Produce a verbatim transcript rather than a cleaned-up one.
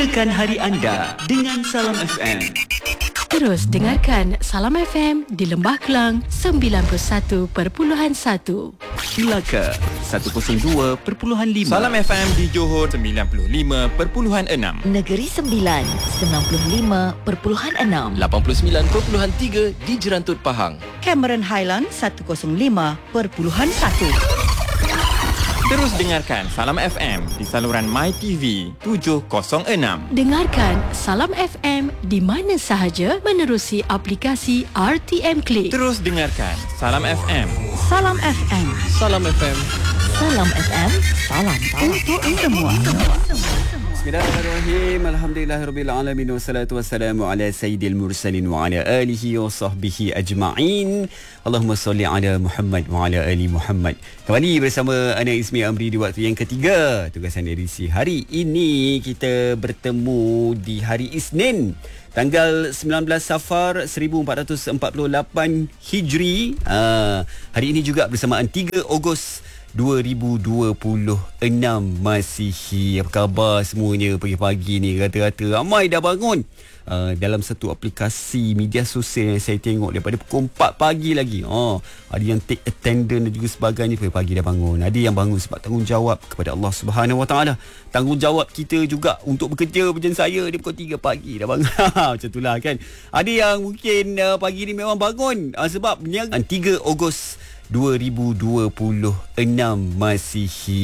Mulakan hari anda dengan Salam F M. Terus dengarkan Salam F M di Lembah Kelang sembilan puluh satu perpuluhan satu, Melaka seratus dua perpuluhan lima, Salam F M di Johor sembilan puluh lima perpuluhan enam, Negeri Sembilan sembilan puluh lima perpuluhan enam, lapan puluh sembilan perpuluhan tiga di Jerantut Pahang, Cameron Highland seratus lima perpuluhan satu. Terus dengarkan Salam F M di saluran MyTV tujuh kosong enam. Dengarkan Salam F M di mana sahaja menerusi aplikasi R T M Click. Terus dengarkan Salam F M. Salam F M. Salam F M. Salam F M. Salam Untuk semua. Bismillahirrahmanirrahim. Alhamdulillahirabbil alamin wassalatu wassalamu ala sayyidil mursalin wa ala alihi wa sahbihi ajma'in. Allahumma salli ala Muhammad wa ala ali Muhammad. Kembali bersama Ana Ismi Amri di waktu yang ketiga tugasan edisi. Hari ini kita bertemu di hari Isnin, tanggal sembilan belas Safar seribu empat ratus empat puluh lapan Hijri. Uh, hari ini juga bersamaan tiga Ogos dua ribu dua puluh enam Masihi. Apa khabar semuanya pagi-pagi ni? Rata-rata ramai dah bangun. Uh, dalam satu aplikasi media sosial yang saya tengok daripada pukul empat pagi lagi. Oh, ada yang take attendance dan juga sebagainya, pagi-pagi dah bangun. Ada yang bangun sebab tanggungjawab kepada Allah Subhanahu Wa Taala. Tanggungjawab kita juga untuk bekerja macam saya di pukul tiga pagi dah bangun. Macam itulah kan. Ada yang mungkin uh, pagi ni memang bangun uh, sebab niaga tiga Ogos dua ribu dua puluh enam Masihi.